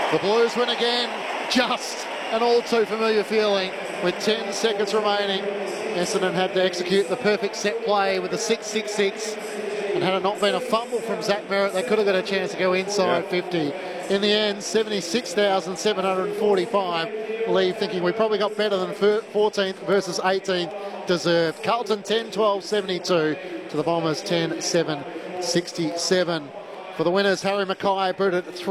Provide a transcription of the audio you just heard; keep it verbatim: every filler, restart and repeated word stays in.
The Blues win again, just an all too familiar feeling with ten seconds remaining. Essendon had to execute the perfect set play with the six six six, and had it not been a fumble from Zach Merritt, they could have got a chance to go inside yeah. fifty. In the end, seventy-six thousand seven hundred forty-five leave thinking we probably got better than fourteenth versus eighteenth deserved. Carlton ten twelve seventy-two to the Bombers ten seven sixty-seven. For the winners, Harry Mackay brewed it three.